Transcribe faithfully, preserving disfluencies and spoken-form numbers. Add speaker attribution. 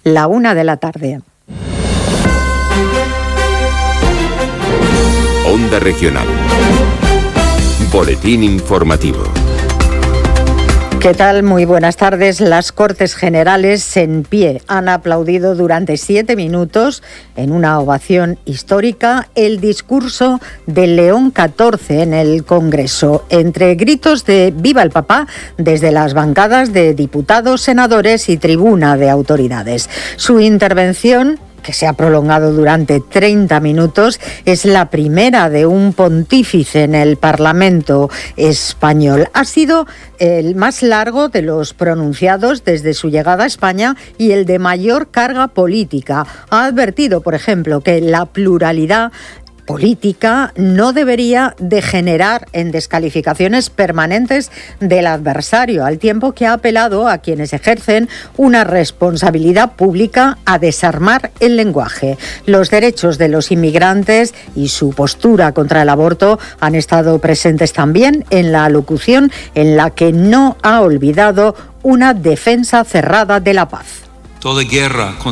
Speaker 1: la una de la tarde.
Speaker 2: Onda Regional. Boletín informativo.
Speaker 1: ¿Qué tal? Muy buenas tardes. Las Cortes Generales en pie han aplaudido durante siete minutos, en una ovación histórica, el discurso de León catorce en el Congreso, entre gritos de ¡Viva el Papá! Desde las bancadas de diputados, senadores y tribuna de autoridades. Su intervención, que se ha prolongado durante treinta minutos, es la primera de un pontífice en el Parlamento español. Ha sido el más largo de los pronunciados desde su llegada a España y el de mayor carga política. Ha advertido, por ejemplo, que la pluralidad política no debería degenerar en descalificaciones permanentes del adversario, al tiempo que ha apelado a quienes ejercen una responsabilidad pública a desarmar el lenguaje. Los derechos de los inmigrantes y su postura contra el aborto han estado presentes también en la alocución, en la que no ha olvidado una defensa cerrada de la paz.
Speaker 3: Toda guerra